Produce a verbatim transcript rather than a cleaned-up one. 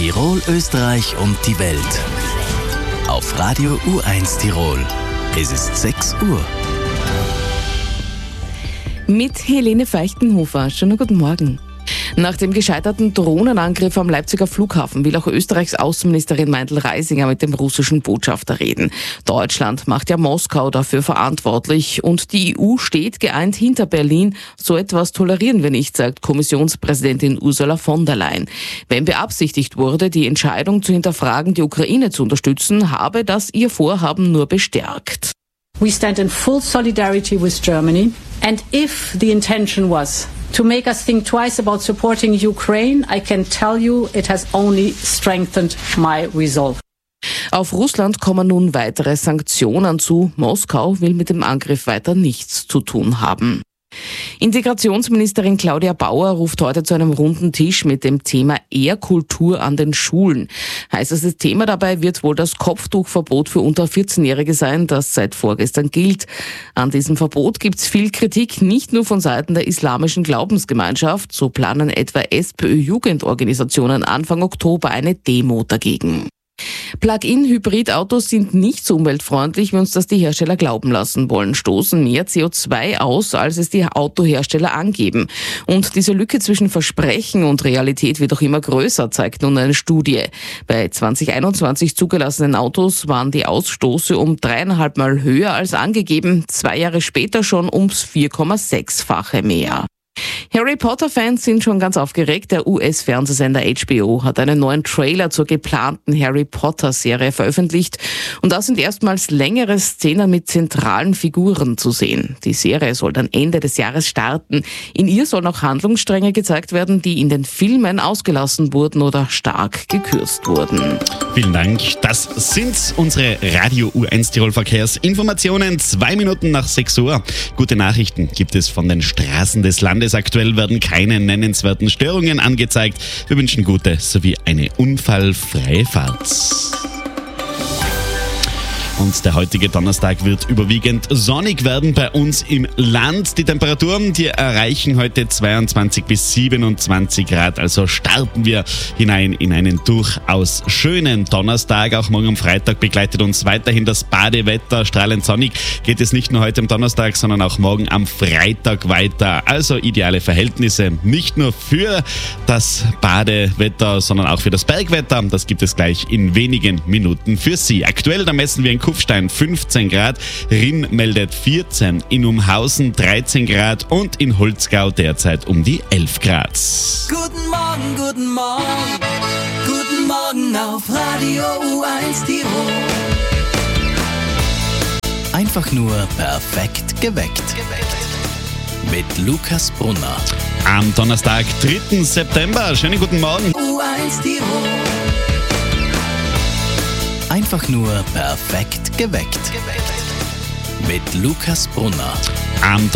Tirol, Österreich und die Welt. Auf Radio U eins Tirol. Es ist sechs Uhr. Mit Helene Feichtenhofer. Schönen guten Morgen. Nach dem gescheiterten Drohnenangriff am Leipziger Flughafen will auch Österreichs Außenministerin Meindl-Reisinger mit dem russischen Botschafter reden. Deutschland macht ja Moskau dafür verantwortlich und die E U steht geeint hinter Berlin. So etwas tolerieren wir nicht, sagt Kommissionspräsidentin Ursula von der Leyen. Wenn beabsichtigt wurde, die Entscheidung zu hinterfragen, die Ukraine zu unterstützen, habe das ihr Vorhaben nur bestärkt. We stand in full solidarity with Germany, and if the intention was to make us think twice about supporting Ukraine, I can tell you it has only strengthened my resolve. Auf Russland kommen nun weitere Sanktionen zu. Moskau will mit dem Angriff weiter nichts zu tun haben. Integrationsministerin Claudia Bauer ruft heute zu einem runden Tisch mit dem Thema Ehrkultur an den Schulen. Heißestes Thema dabei wird wohl das Kopftuchverbot für unter vierzehnjährige sein, das seit vorgestern gilt. An diesem Verbot gibt's viel Kritik, nicht nur von Seiten der islamischen Glaubensgemeinschaft. So planen etwa SPÖ-Jugendorganisationen Anfang Oktober eine Demo dagegen. Plug-in-Hybridautos sind nicht so umweltfreundlich, wie uns das die Hersteller glauben lassen wollen, stoßen mehr C O zwei aus, als es die Autohersteller angeben. Und diese Lücke zwischen Versprechen und Realität wird auch immer größer, zeigt nun eine Studie. Bei zwanzig einundzwanzig zugelassenen Autos waren die Ausstoße um dreieinhalb Mal höher als angegeben, zwei Jahre später schon ums vier Komma sechs-fache mehr. Harry Potter-Fans sind schon ganz aufgeregt. Der U S-Fernsehsender H B O hat einen neuen Trailer zur geplanten Harry Potter-Serie veröffentlicht. Und da sind erstmals längere Szenen mit zentralen Figuren zu sehen. Die Serie soll dann Ende des Jahres starten. In ihr sollen auch Handlungsstränge gezeigt werden, die in den Filmen ausgelassen wurden oder stark gekürzt wurden. Vielen Dank. Das sind unsere Radio U eins Tirol Verkehrsinformationen. Zwei Minuten nach sechs Uhr. Gute Nachrichten gibt es von den Straßen des Landes. Aktuell werden keine nennenswerten Störungen angezeigt. Wir wünschen gute sowie eine unfallfreie Fahrt. Und der heutige Donnerstag wird überwiegend sonnig werden bei uns im Land. Die Temperaturen, die erreichen heute zweiundzwanzig bis siebenundzwanzig Grad. Also starten wir hinein in einen durchaus schönen Donnerstag. Auch morgen am Freitag begleitet uns weiterhin das Badewetter. Strahlend sonnig geht es nicht nur heute am Donnerstag, sondern auch morgen am Freitag weiter. Also ideale Verhältnisse, nicht nur für das Badewetter, sondern auch für das Bergwetter. Das gibt es gleich in wenigen Minuten für Sie. Aktuell, da messen wir in Kufstein fünfzehn Grad, Rinn meldet vierzehn, in Umhausen dreizehn Grad und in Holzgau derzeit um die elf Grad. Guten Morgen, guten Morgen, guten Morgen auf Radio U eins Tirol. Einfach nur perfekt geweckt. Mit Lukas Brunner. Am Donnerstag, dritten September. Schönen guten Morgen. U eins Tirol. Einfach nur perfekt geweckt. Mit Lukas Brunner. Am